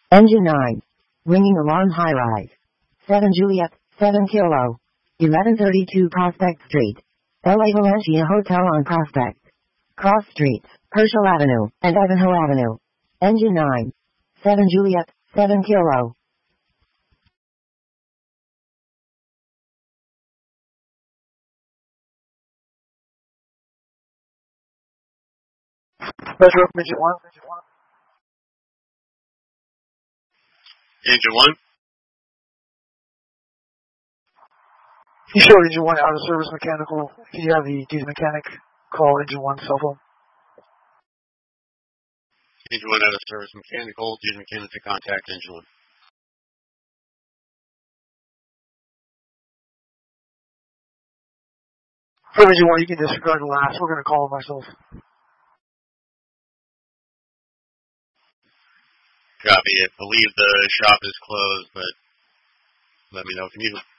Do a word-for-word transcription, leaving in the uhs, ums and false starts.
Engine nine. Ringing alarm high rise. seven Juliet, seven Kilo. eleven thirty-two Prospect Street. L A Valencia Hotel on Prospect. Cross Streets, Herschel Avenue, and Ivanhoe Avenue. Engine nine. seven Juliet, seven Kilo. Metro Engine one. Engine one. You showed Engine one out of service mechanical. If you have the duty mechanic, call Engine one cell phone. Engine one out of service mechanical. Duty mechanic to contact Engine one. For Engine one, you can disregard the last. We're going to call him ourselves. Copy. I believe the shop is closed, but let me know if you need it.